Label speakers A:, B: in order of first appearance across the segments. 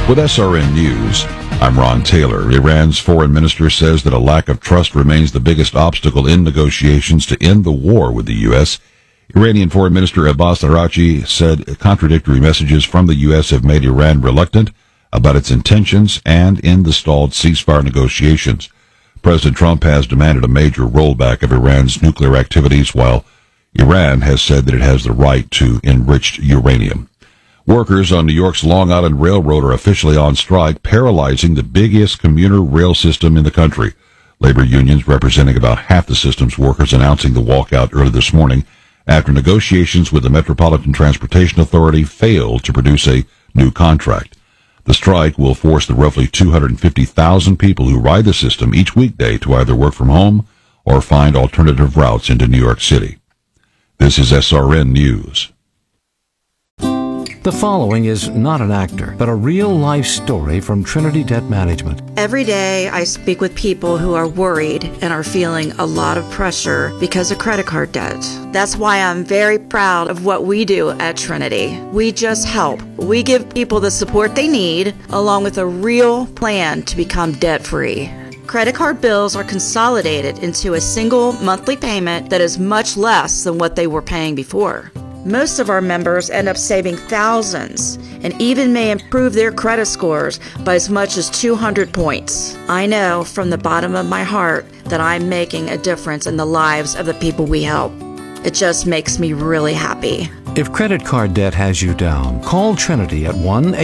A: With SRN News, I'm Ron Taylor. Iran's foreign minister says that a lack of trust remains the biggest obstacle in negotiations to end the war with the U.S. Iranian Foreign Minister Abbas Araghchi said contradictory messages from the U.S. have made Iran reluctant about its intentions and in the stalled ceasefire negotiations. President Trump has demanded a major rollback of Iran's nuclear activities, while Iran has said that it has the right to enriched uranium. Workers on New York's Long Island Railroad are officially on strike, paralyzing the biggest commuter rail system in the country. Labor unions representing about half the system's workers announcing the walkout early this morning after negotiations with the Metropolitan Transportation Authority failed to produce a new contract. The strike will force the roughly 250,000 people who ride the system each weekday to either work from home or find alternative routes into New York City. This is SRN News.
B: The following is not an actor, but a real-life story from Trinity Debt Management.
C: Every day I speak with people who are worried and are feeling a lot of pressure because of credit card debt. That's why I'm very proud of what we do at Trinity. We just help. We give people the support they need, along with a real plan to become debt-free. Credit card bills are consolidated into a single monthly payment that is much less than what they were paying before. Most of our members end up saving thousands and even may improve their credit scores by as much as 200 points. I know from the bottom of my heart that I'm making a difference in the lives of the people we help. It just makes me really happy.
B: If credit card debt has you down, call Trinity at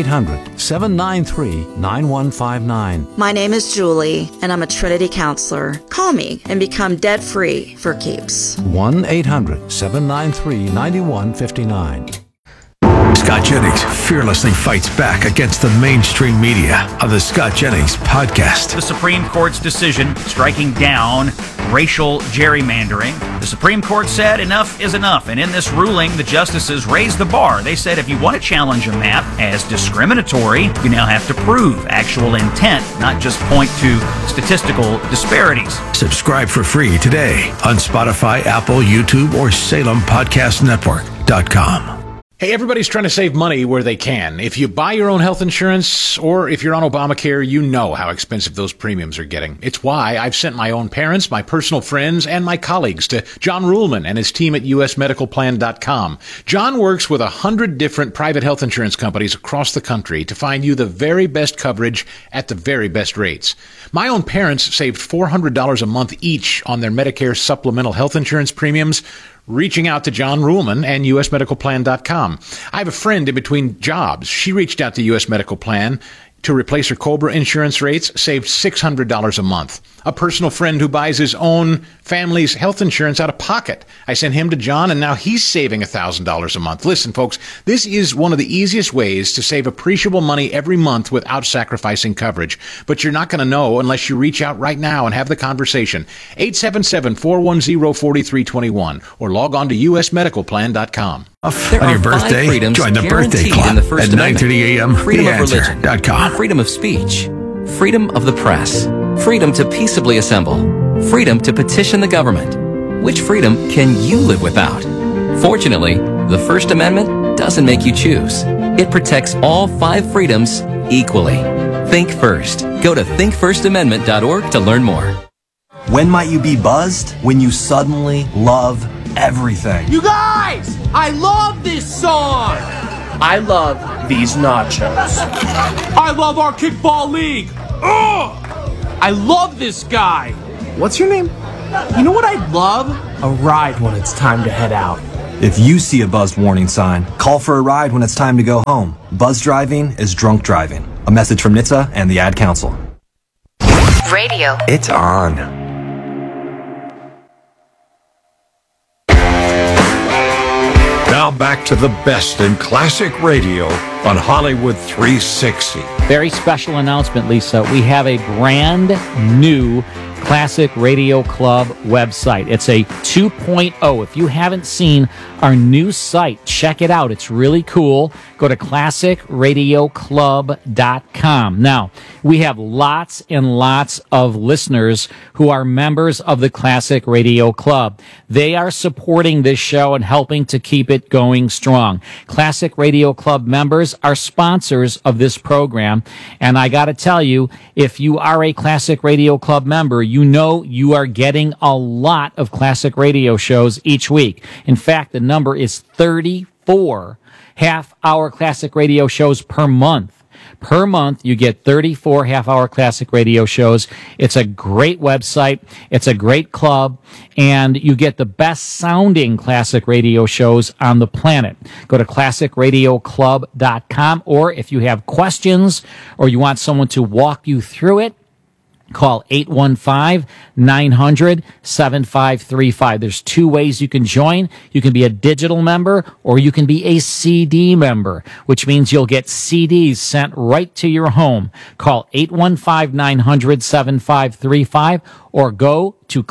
B: 1-800-793-9159.
C: My name is Julie, and I'm a Trinity counselor. Call me and become debt-free for keeps.
B: 1-800-793-9159.
D: Scott Jennings fearlessly fights back against the mainstream media on the Scott Jennings podcast.
E: The Supreme Court's decision striking down racial gerrymandering. The Supreme Court said enough is enough, and in this ruling, the justices raised the bar. They said if you want to challenge a map as discriminatory, you now have to prove actual intent, not just point to statistical disparities.
D: Subscribe for free today on Spotify, Apple, YouTube, or SalemPodcastNetwork.com.
F: Hey, everybody's trying to save money where they can. If you buy your own health insurance or if you're on Obamacare, you know how expensive those premiums are getting. It's why I've sent my own parents, my personal friends, and my colleagues to John Ruhlman and his team at usmedicalplan.com. John works with 100 different private health insurance companies across the country to find you the very best coverage at the very best rates. My own parents saved $400 a month each on their Medicare supplemental health insurance premiums, reaching out to John Ruhlman and usmedicalplan.com. I have a friend in between jobs. She reached out to US Medical Plan to replace her COBRA insurance rates, saved $600 a month. A personal friend who buys his own family's health insurance out of pocket. I sent him to John, and now he's saving $1,000 a month. Listen, folks, this is one of the easiest ways to save appreciable money every month without sacrificing coverage. But you're not going to know unless you reach out right now and have the conversation. 877-410-4321 or log on to usmedicalplan.com.
D: On your birthday, join the birthday club at 9:30 a.m.
G: Freedom of religion,
D: TheAnswer.com.
G: freedom of speech, freedom of the press, freedom to peaceably assemble, freedom to petition the government. Which freedom can you live without? Fortunately, the First Amendment doesn't make you choose. It protects all 5 freedoms equally. Think first. Go to thinkfirstamendment.org to learn more.
H: When might you be buzzed? When you suddenly love everything.
I: You guys! I love this song! I love these nachos. I love our kickball league! Ugh! I love this guy! What's your name? You know what I'd love? A ride when it's time to head out.
H: If you see a buzzed warning sign, call for a ride when it's time to go home. Buzz driving is drunk driving. A message from NHTSA and the Ad Council.
J: Radio.
H: It's on.
K: Now back to the best in classic radio on Hollywood 360.
L: Very special announcement, Lisa. We have a brand new Classic Radio Club website. It's a 2.0. If you haven't seen our new site, check it out. It's really cool. Go to classicradioclub.com. Now, we have lots and lots of listeners who are members of the Classic Radio Club. They are supporting this show and helping to keep it going strong. Classic Radio Club members are sponsors of this program. And I got to tell you, if you are a Classic Radio Club member, you know you are getting a lot of classic radio shows each week. In fact, the number is 34 half-hour classic radio shows per month. Per month, you get 34 half-hour classic radio shows. It's a great website. It's a great club. And you get the best-sounding classic radio shows on the planet. Go to classicradioclub.com, or if you have questions or you want someone to walk you through it, call 815-900-7535. There's two ways you can join. You can be a digital member or you can be a CD member, which means you'll get CDs sent right to your home. Call 815-900-7535 or go to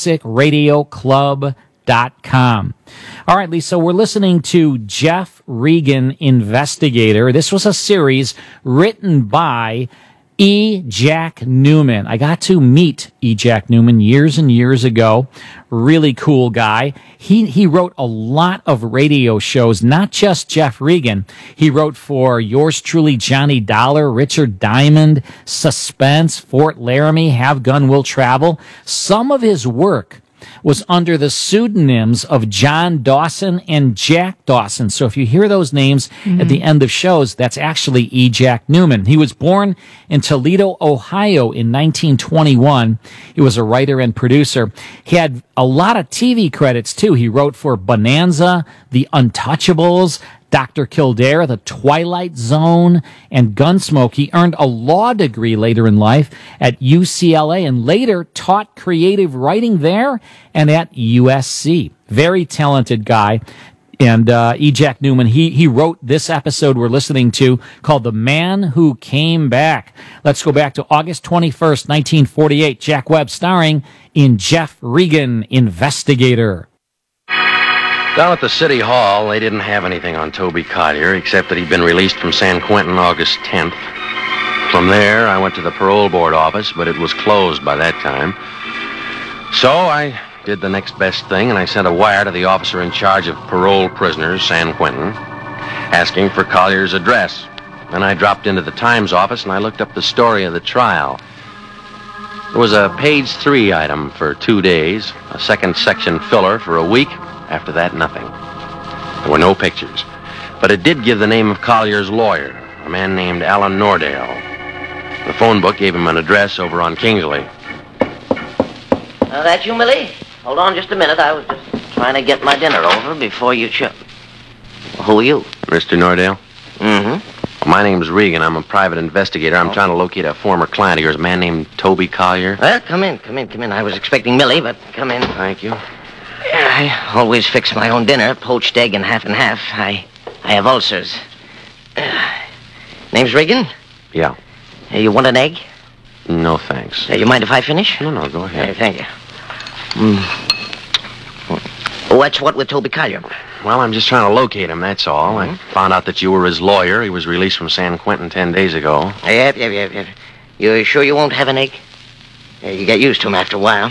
L: classicradioclub.com. All right, Lisa, we're listening to Jeff Regan, Investigator. This was a series written by E. Jack Newman. I got to meet E. Jack Newman years and years ago. Really cool guy. He wrote a lot of radio shows, not just Jeff Regan. He wrote for yours truly, Johnny Dollar, Richard Diamond, Suspense, Fort Laramie, Have Gun Will Travel. Some of his work was under the pseudonyms of John Dawson and Jack Dawson. So if you hear those names at the end of shows, that's actually E. Jack Newman. He was born in Toledo, Ohio in 1921. He was a writer and producer. He had a lot of TV credits, too. He wrote for Bonanza, The Untouchables, Dr. Kildare, The Twilight Zone, and Gunsmoke. He earned a law degree later in life at UCLA and later taught creative writing there and at USC. Very talented guy. And E. Jack Newman, he wrote this episode we're listening to called The Man Who Came Back. Let's go back to August 21st, 1948. Jack Webb starring in Jeff Regan, Investigator.
M: Down at the City Hall, they didn't have anything on Toby Collier, except that he'd been released from San Quentin August 10th. From there, I went to the parole board office, but it was closed by that time. So I did the next best thing, and I sent a wire to the officer in charge of parole prisoners, San Quentin, asking for Collier's address. Then I dropped into the Times office, and I looked up the story of the trial. It was a page 3 item for 2 days, a second section filler for a week. After that, nothing. There were no pictures. But it did give the name of Collier's lawyer, a man named Alan Nordale. The phone book gave him an address over on Kingsley.
N: That you, Millie? Hold on just a minute. I was just trying to get my dinner over before you Who are you?
M: Mr. Nordale?
N: Mm-hmm.
M: My name's Regan. I'm a private investigator. I'm trying to locate a former client of yours, a man named Toby Collier.
N: Well, come in. I was expecting Millie, but come in.
M: Thank you.
N: I always fix my own dinner, poached egg and half. I have ulcers. Name's Regan?
M: Yeah.
N: You want an egg?
M: No, thanks.
N: You mind if I finish?
M: No, go ahead.
N: Thank you. What's what with Toby Collier?
M: Well, I'm just trying to locate him, that's all. I found out that you were his lawyer. He was released from San Quentin 10 days ago.
N: Yep. You sure you won't have an egg? You get used to him after a while.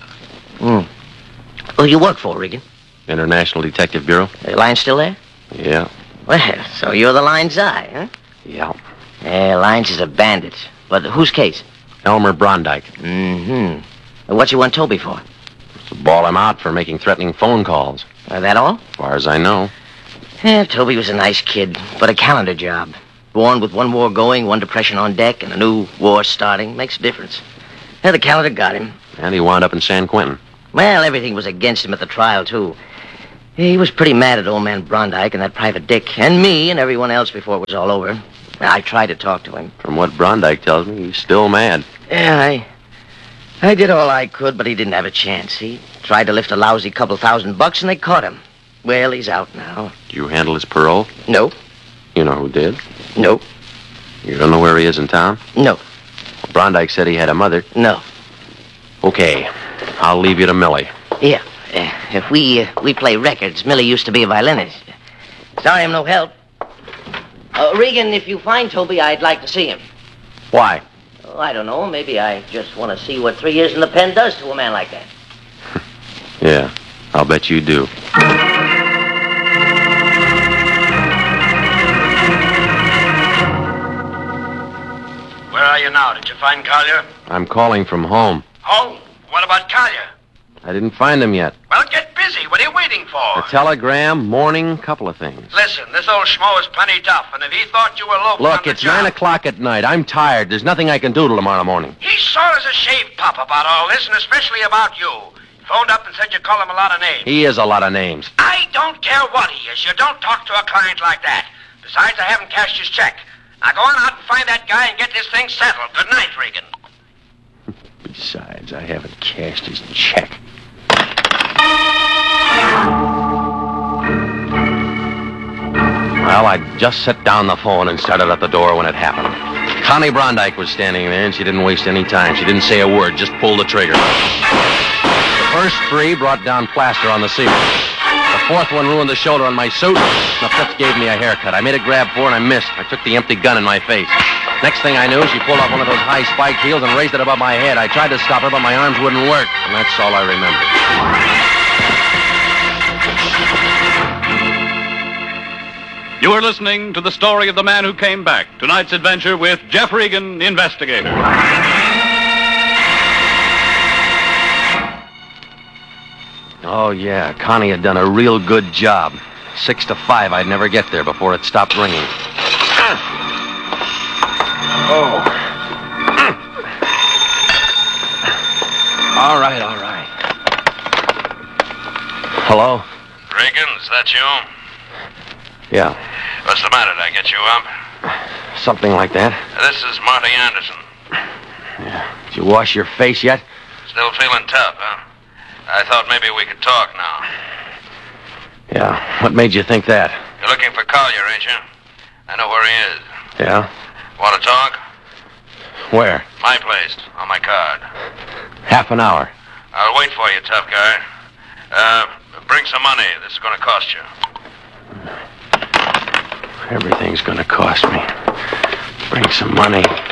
N: Who you work for, Regan?
M: International Detective Bureau.
N: The line still there?
M: Yeah.
N: Well, so you're the line's eye, huh?
M: Yeah.
N: Lines is a bandit. But whose case?
M: Elmer Brondike.
N: Mm-hmm. What you want Toby for?
M: To ball him out for making threatening phone calls.
N: That all?
M: As far as I know.
N: Toby was a nice kid, but a calendar job. Born with one war going, one depression on deck, and a new war starting. Makes a difference. The calendar got him.
M: And he wound up in San Quentin.
N: Well, everything was against him at the trial, too. He was pretty mad at old man Brondike and that Private Dick, and me and everyone else before it was all over. I tried to talk to him.
M: From what Brondike tells me, he's still mad.
N: Yeah, I did all I could, but he didn't have a chance. He tried to lift a lousy couple $1,000, and they caught him. Well, he's out now.
M: Did you handle his parole?
N: No.
M: You know who did?
N: No.
M: You don't know where he is in town?
N: No.
M: Well, Brondike said he had a mother.
N: No.
M: Okay, I'll leave you to Millie.
N: Yeah. If we play records, Millie used to be a violinist. Sorry I'm no help. Regan, if you find Toby, I'd like to see him.
M: Why?
N: Oh, I don't know. Maybe I just want to see what 3 years in the pen does to a man like that.
M: Yeah, I'll bet you do.
O: Where are you now? Did you find Collier?
M: I'm calling from home.
O: Home? What about Collier?
M: I didn't find him yet.
O: Well, get busy. What are you waiting for?
M: A telegram, morning, couple of things.
O: Listen, this old schmo is plenty tough, and if he thought you were loafing
M: Look,
O: on the
M: it's
O: job...
M: 9 o'clock at night. I'm tired. There's nothing I can do till tomorrow morning.
O: He's sore as a shaved pup about all this, and especially about you. Phoned up and said you call him a lot of names.
M: He is a lot of names.
O: I don't care what he is. You don't talk to a client like that. Besides, I haven't cashed his check. Now go on out and find that guy and get this thing settled. Good night, Regan.
M: Besides, I haven't cashed his check. Well, I just set down the phone and started at the door when it happened. Connie Brondike was standing there, and she didn't waste any time. She didn't say a word, just pulled the trigger. The first 3 brought down plaster on the ceiling. The 4th one ruined the shoulder on my suit. The 5th gave me a haircut. I made a grab for and I missed. I took the empty gun in my face. Next thing I knew, she pulled off one of those high spiked heels and raised it above my head. I tried to stop her, but my arms wouldn't work. And that's all I remember.
P: You are listening to the story of the man who came back. Tonight's adventure with Jeff Regan, investigator.
M: Oh, yeah. Connie had done a real good job. 6 to 5, I'd never get there before it stopped ringing. Oh. All right. Hello?
O: Regan, is that you?
M: Yeah,
O: What's the matter? Did I get you up?
M: something like that.
O: This is Marty Anderson.
M: Yeah. Did you wash your face yet?
O: Still feeling tough, huh? I thought maybe we could talk now.
M: Yeah. What made you think that?
O: You're looking for Collier, ain't you? I know where he is.
M: Yeah?
O: Want to talk?
M: Where?
O: My place, on my card.
M: Half an hour.
O: I'll wait for you, tough guy. Bring some money. This is going to cost you.
M: Everything's gonna cost me. Bring some money.